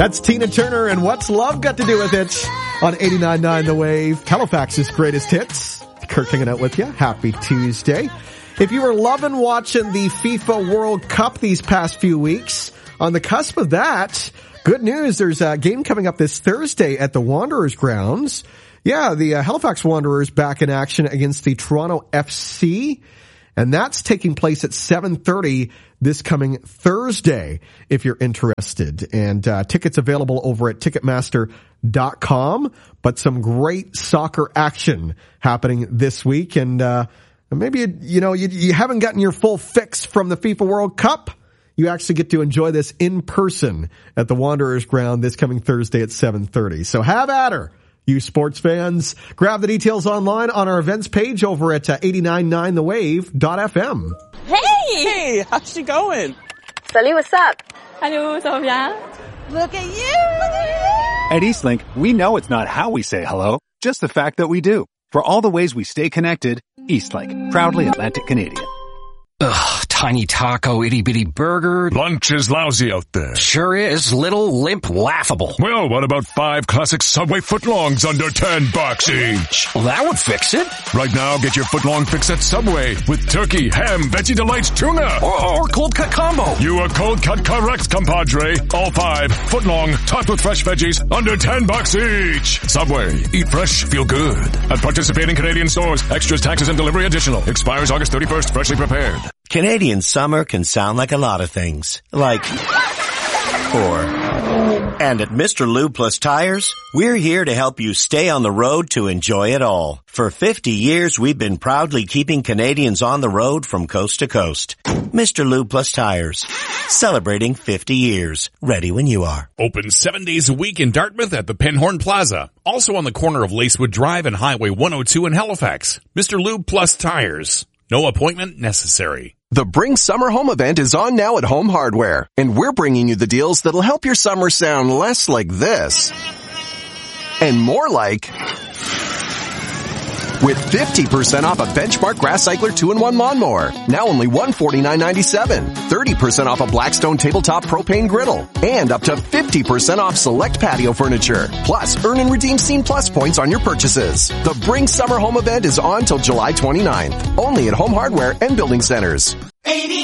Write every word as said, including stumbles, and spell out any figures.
That's Tina Turner and What's Love Got to Do With It on eighty-nine point nine The Wave, Halifax's greatest hits. Kurt hanging out with you. Happy Tuesday. If you were loving watching the FIFA World Cup these past few weeks, on the cusp of that, good news, there's a game coming up this Thursday at the Wanderers grounds. Yeah, the uh, Halifax Wanderers back in action against the Toronto F C. And that's taking place at seven thirty this coming Thursday, if you're interested. And uh, tickets available over at Ticketmaster dot com. But some great soccer action happening this week. And uh, maybe, you, you know, you, you haven't gotten your full fix from the FIFA World Cup. You actually get to enjoy this in person at the Wanderers ground this coming Thursday at seven thirty. So have at her, you sports fans. Grab the details online on our events page over at uh, eighty-nine point nine the wave dot f m. Hey! Hey, how's she going? Salut, what's up? Hello, ça va bien? Look at you! At Eastlink, we know it's not how we say hello, just the fact that we do. For all the ways we stay connected, Eastlink, proudly Atlantic Canadian. Ugh, tiny taco, itty-bitty burger. Lunch is lousy out there. Sure is. Little, limp, laughable. Well, what about five classic Subway footlongs under ten bucks each? Well, that would fix it. Right now, get your footlong fix at Subway with turkey, ham, veggie delights, tuna. Or, or cold cut combo. You are cold cut correct, compadre. All five, footlong, topped with fresh veggies, under ten bucks each. Subway, eat fresh, feel good. At participating Canadian stores, extras, taxes, and delivery additional. Expires August thirty-first, freshly prepared. Canadian summer can sound like a lot of things. Like, or, and at Mister Lube Plus Tires, we're here to help you stay on the road to enjoy it all. For fifty years, we've been proudly keeping Canadians on the road from coast to coast. Mister Lube Plus Tires, celebrating fifty years. Ready when you are. Open seven days a week in Dartmouth at the Pinhorn Plaza. Also on the corner of Lacewood Drive and Highway one oh two in Halifax. Mister Lube Plus Tires. No appointment necessary. The Bring Summer Home event is on now at Home Hardware, and we're bringing you the deals that'll help your summer sound less like this and more like, with fifty percent off a Benchmark Grass Cycler two in one lawnmower, now only one hundred forty-nine dollars and ninety-seven cents, thirty percent off a Blackstone tabletop propane griddle, and up to fifty percent off select patio furniture. Plus, earn and redeem Scene Plus points on your purchases. The Bring Summer Home event is on till July twenty-ninth, only at Home Hardware and Building Centers.